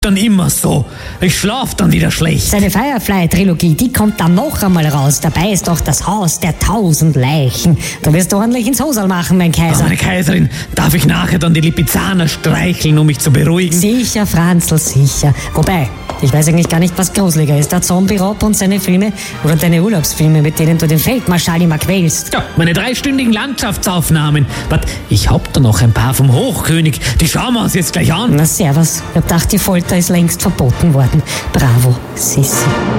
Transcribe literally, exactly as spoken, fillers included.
dann immer so. Ich schlaf dann wieder schlecht. Seine Firefly-Trilogie, die kommt dann noch einmal raus. Dabei ist doch das Haus der tausend Leichen. Da wirst du ordentlich ins Hosal machen, mein Kaiser. Aber meine Kaiserin, darf ich nachher dann die Lipizzaner streicheln, um mich zu beruhigen? Sicher, Franzl, sicher. Wobei, ich weiß eigentlich gar nicht, was gruseliger ist. Der Zombie-Rob und seine Filme oder deine Urlaubsfilme, mit denen du den Feldmarschall immer quälst. Ja, meine dreistündigen Landschaftsaufnahmen. Wart, ich hab da noch ein paar vom Hochkönig. Die schauen wir uns jetzt gleich an. Na servus. Ich hab gedacht, die Folter ist längst verboten worden. Bravo, Sissi.